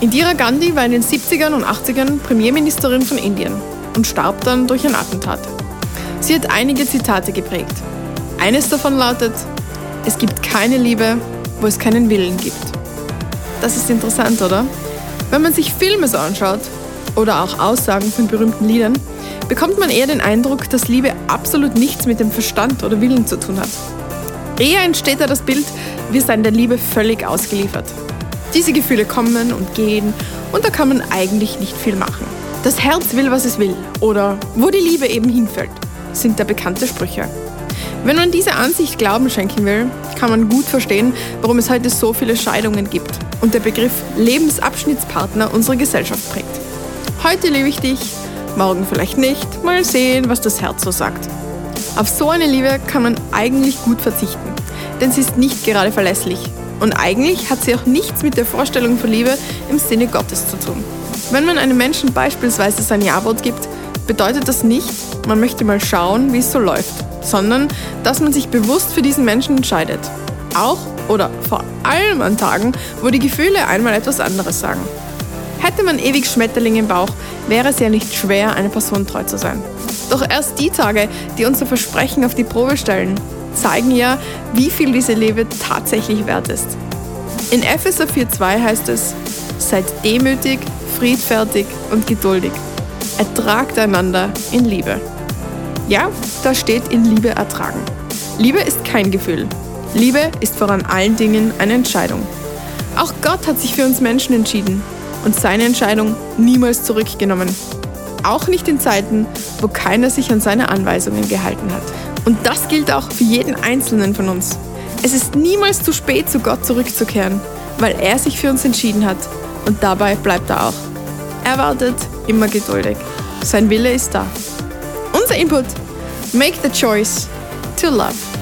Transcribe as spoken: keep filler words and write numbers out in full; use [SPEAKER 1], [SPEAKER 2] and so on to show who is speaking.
[SPEAKER 1] Indira Gandhi war in den siebzigern und achtzigern Premierministerin von Indien und starb dann durch ein Attentat. Sie hat einige Zitate geprägt. Eines davon lautet: Es gibt keine Liebe, wo es keinen Willen gibt. Das ist interessant, oder? Wenn man sich Filme so anschaut oder auch Aussagen von berühmten Liedern, bekommt man eher den Eindruck, dass Liebe absolut nichts mit dem Verstand oder Willen zu tun hat. Eher entsteht da das Bild, wir seien der Liebe völlig ausgeliefert. Diese Gefühle kommen und gehen und da kann man eigentlich nicht viel machen. Das Herz will, was es will oder wo die Liebe eben hinfällt, sind da bekannte Sprüche. Wenn man dieser Ansicht Glauben schenken will, kann man gut verstehen, warum es heute so viele Scheidungen gibt und der Begriff Lebensabschnittspartner unsere Gesellschaft prägt. Heute liebe ich dich, morgen vielleicht nicht, mal sehen, was das Herz so sagt. Auf so eine Liebe kann man eigentlich gut verzichten, denn sie ist nicht gerade verlässlich. Und eigentlich hat sie auch nichts mit der Vorstellung von Liebe im Sinne Gottes zu tun. Wenn man einem Menschen beispielsweise sein Ja-Wort gibt, bedeutet das nicht, man möchte mal schauen, wie es so läuft, sondern dass man sich bewusst für diesen Menschen entscheidet. Auch oder vor allem an Tagen, wo die Gefühle einmal etwas anderes sagen. Hätte man ewig Schmetterlinge im Bauch, wäre es ja nicht schwer, einer Person treu zu sein. Doch erst die Tage, die unser Versprechen auf die Probe stellen, zeigen ja, wie viel diese Liebe tatsächlich wert ist. In Epheser vier zwei heißt es: Seid demütig, friedfertig und geduldig. Ertragt einander in Liebe. Ja, da steht in Liebe ertragen. Liebe ist kein Gefühl. Liebe ist vor allen Dingen eine Entscheidung. Auch Gott hat sich für uns Menschen entschieden und seine Entscheidung niemals zurückgenommen. Auch nicht in Zeiten, wo keiner sich an seine Anweisungen gehalten hat. Und das gilt auch für jeden Einzelnen von uns. Es ist niemals zu spät, zu Gott zurückzukehren, weil er sich für uns entschieden hat. Und dabei bleibt er auch. Er wartet, immer geduldig. Sein Wille ist da. Unser Input: Make the choice to love.